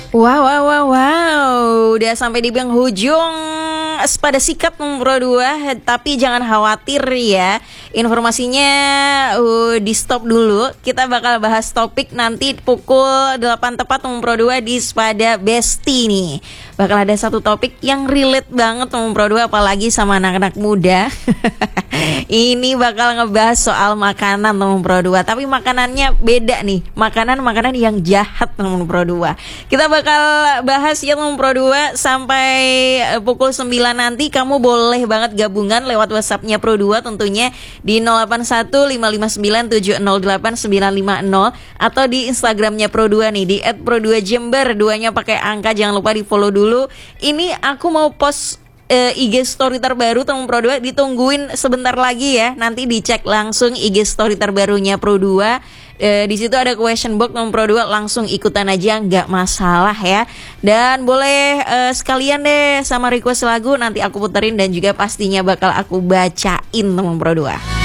Wow, wow, wow, wow. Udah sampai di penghujung pada sikat nomor 2. Tapi jangan khawatir ya. Informasinya di stop dulu. Kita bakal bahas topik nanti pukul 8 tepat nomor 2 di Spada Besti nih. Bakal ada satu topik yang relate banget nomor 2, apalagi sama anak-anak muda. Ini bakal ngebahas soal makanan nomor 2. Tapi makanannya beda nih. Makanan-makanan yang jahat nomor 2. Kita bakal bahas ya nomor 2 sampai pukul 9 nanti. Kamu boleh banget gabungan lewat WhatsApp-nya Pro 2 tentunya di 081559708950 atau di Instagram-nya Pro 2 nih di @pro2jember, 2-nya pakai angka, jangan lupa di-follow dulu. Ini aku mau post IG story terbaru teman Pro 2, ditungguin sebentar lagi ya. Nanti dicek langsung IG story terbarunya Pro 2. Di situ ada question box teman Pro 2, langsung ikutan aja, nggak masalah ya. Dan boleh sekalian deh sama request lagu, nanti aku puterin dan juga pastinya bakal aku bacain teman Pro 2.